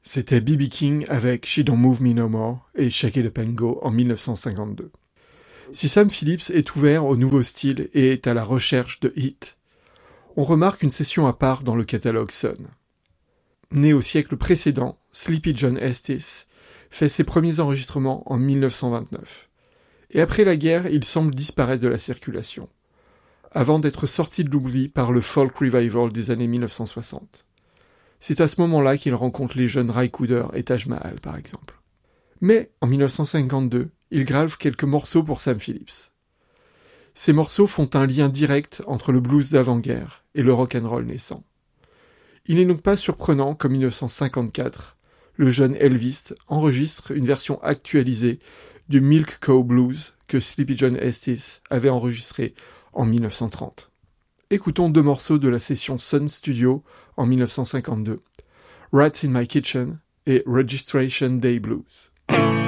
C'était B.B. King avec She Don't Move Me No More et Shake It Up and Go en 1952. Si Sam Phillips est ouvert au nouveau style et est à la recherche de hits, on remarque une session à part dans le catalogue Sun. Né au siècle précédent, Sleepy John Estes fait ses premiers enregistrements en 1929. Et après la guerre, il semble disparaître de la circulation, avant d'être sorti de l'oubli par le folk revival des années 1960. C'est à ce moment-là qu'il rencontre les jeunes Ry Cooder et Taj Mahal, par exemple. Mais, en 1952, il grave quelques morceaux pour Sam Phillips. Ces morceaux font un lien direct entre le blues d'avant-guerre et le rock'n'roll naissant. Il n'est donc pas surprenant qu'en 1954, le jeune Elvis enregistre une version actualisée du Milk Cow Blues que Sleepy John Estes avait enregistré en 1930. Écoutons 2 morceaux de la session Sun Studio en 1952, Rats in My Kitchen et Registration Day Blues.